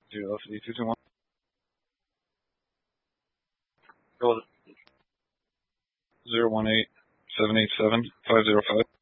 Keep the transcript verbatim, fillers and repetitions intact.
Zero F D two two one. Go zero one eight seven eight seven five zero five.